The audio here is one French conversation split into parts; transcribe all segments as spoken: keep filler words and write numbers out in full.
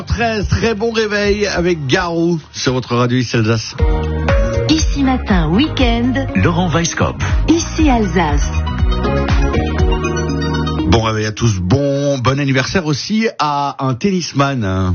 treize, très bon réveil avec Garou sur votre radio Ici Alsace. Ici matin, week-end. Laurent Weisskopf. Ici Alsace. Bon réveil à tous, bon, bon anniversaire aussi à un tennisman.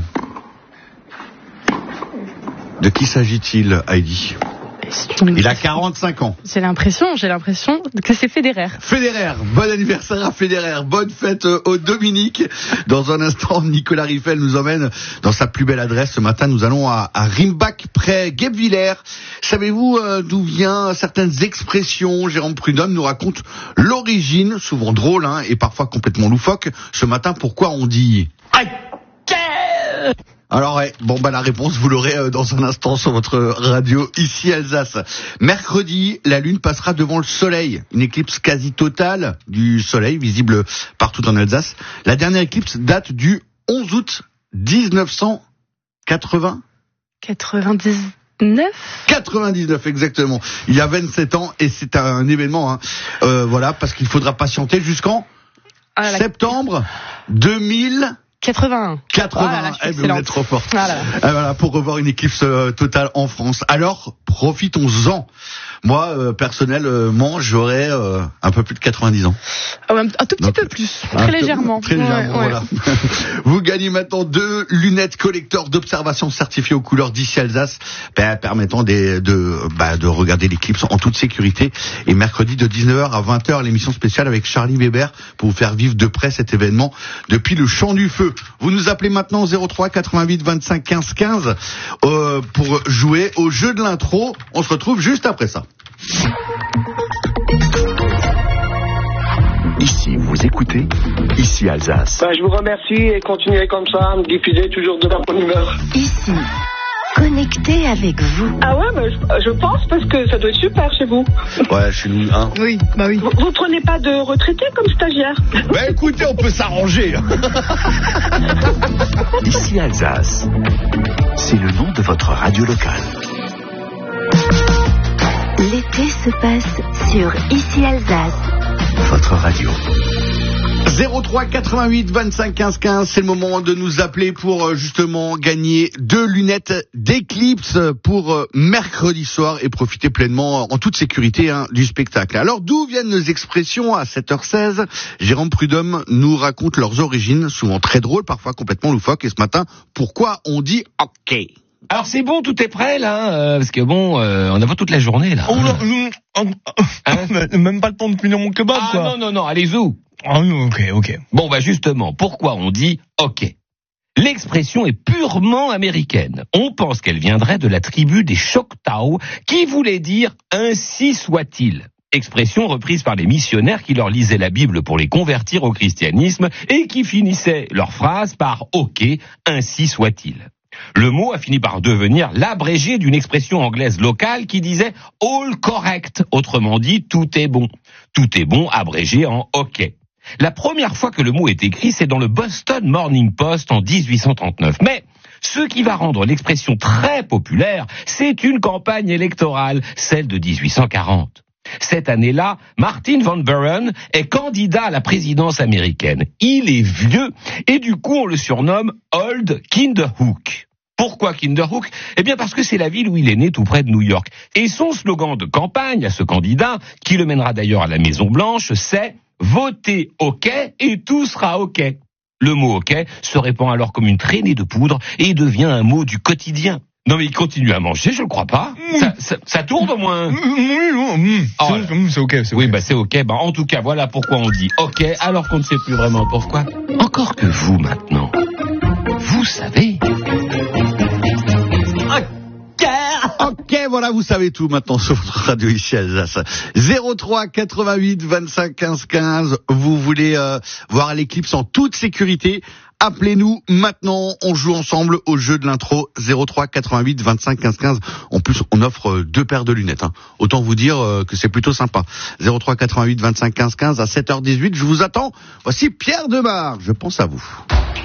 De qui s'agit-il, Heidi ? Il a quarante-cinq ans. J'ai l'impression, j'ai l'impression que c'est Federer. Federer, bon anniversaire à Federer, bonne fête au Dominique. Dans un instant, Nicolas Riffel nous emmène dans sa plus belle adresse. Ce matin, nous allons à, à Rimbach, près Guebwiller. Savez-vous euh, d'où viennent certaines expressions ? Jérôme Prudhomme nous raconte l'origine, souvent drôle hein, et parfois complètement loufoque. Ce matin, pourquoi on dit aïe ? Alors ouais, bon bah la réponse vous l'aurez euh, dans un instant sur votre radio Ici Alsace. Mercredi, la lune passera devant le soleil, une éclipse quasi totale du soleil visible partout en Alsace. La dernière éclipse date du onze août dix-neuf cent quatre-vingts quatre-vingt-dix-neuf quatre-vingt-dix-neuf exactement. Il y a vingt-sept ans et c'est un événement hein. euh, voilà parce qu'il faudra patienter jusqu'en ah, la... septembre deux mille quatre-vingt-un. quatre-vingt-un. Ah là là, eh ben, vous êtes trop fort. Ah là là. Eh, voilà, pour revoir une éclipse euh, totale en France. Alors, profitons-en. Moi, euh, personnellement, j'aurais euh, un peu plus de quatre-vingt-dix ans. Oh, un, un tout petit Donc, peu plus, très légèrement. Très légèrement, ouais, voilà. Ouais. Vous gagnez maintenant deux lunettes collector d'observation certifiées aux couleurs d'Ici Alsace, bah, permettant des, de, bah, de regarder l'éclipse en toute sécurité. Et mercredi de dix-neuf heures à vingt heures, l'émission spéciale avec Charlie Weber pour vous faire vivre de près cet événement depuis le Champ du Feu. Vous nous appelez maintenant zéro trois quatre-vingt-huit vingt-cinq quinze quinze euh, pour jouer au jeu de l'intro. On se retrouve juste après ça. Ici, vous écoutez Ici Alsace. Ben, je vous remercie et continuez comme ça, à me diffuser toujours de la bonne humeur. Ici, connecté avec vous. Ah ouais, ben, je, je pense parce que ça doit être super chez vous. Ouais, chez nous, hein. Oui, bah oui. Vous, vous prenez pas de retraités comme stagiaire ? Ben écoutez, on peut s'arranger. Ici Alsace, c'est le nom de votre radio locale. L'été se passe sur Ici Alsace. Votre radio. zéro trois quatre-vingt-huit vingt-cinq quinze quinze, c'est le moment de nous appeler pour justement gagner deux lunettes d'éclipse pour mercredi soir et profiter pleinement en toute sécurité hein, du spectacle. Alors d'où viennent nos expressions à sept heures seize ? Jérôme Prudhomme nous raconte leurs origines, souvent très drôles, parfois complètement loufoques. Et ce matin, pourquoi on dit OK ? Alors c'est bon, tout est prêt là, euh, parce que bon, euh, on a pas toute la journée là. Oh, non, non, hein même pas le temps de finir mon kebab ah, quoi. non non non, allez où Ah oui, ok ok. Bon bah justement, pourquoi on dit OK ? L'expression est purement américaine. On pense qu'elle viendrait de la tribu des Choctaw, qui voulait dire ainsi soit-il. Expression reprise par les missionnaires qui leur lisaient la Bible pour les convertir au christianisme et qui finissaient leur phrase par OK, ainsi soit-il. Le mot a fini par devenir l'abrégé d'une expression anglaise locale qui disait « all correct », autrement dit « tout est bon ». Tout est bon abrégé en « OK ». La première fois que le mot est écrit, c'est dans le Boston Morning Post en dix-huit cent trente-neuf. Mais ce qui va rendre l'expression très populaire, c'est une campagne électorale, celle de dix-huit cent quarante. Cette année-là, Martin Van Buren est candidat à la présidence américaine. Il est vieux et du coup on le surnomme Old Kinderhook. Pourquoi Kinderhook ? Eh bien parce que c'est la ville où il est né tout près de New York. Et son slogan de campagne à ce candidat, qui le mènera d'ailleurs à la Maison Blanche, c'est « Votez OK et tout sera OK ». Le mot OK se répand alors comme une traînée de poudre et devient un mot du quotidien. Non mais il continue à manger, je le crois pas. Mmh. Ça, ça, ça tourne au moins. Oui, non, mmh. Oh, c'est, c'est ok, c'est ok. Oui, bah c'est ok. Bah en tout cas, voilà pourquoi on dit ok, alors qu'on ne sait plus vraiment pourquoi. Encore que vous maintenant, vous savez. Ok, voilà, vous savez tout maintenant sur votre radio Ici Alsace. zéro trois quatre-vingt-huit vingt-cinq quinze quinze. Vous voulez euh, voir l'éclipse en toute sécurité ? Appelez-nous maintenant, on joue ensemble au jeu de l'intro zéro trois quatre-vingt-huit vingt-cinq quinze quinze. En plus, on offre deux paires de lunettes. Hein. Autant vous dire euh, que c'est plutôt sympa. zéro trois quatre-vingt-huit vingt-cinq quinze quinze à sept heures dix-huit. Je vous attends. Voici Pierre Demar. Je pense à vous.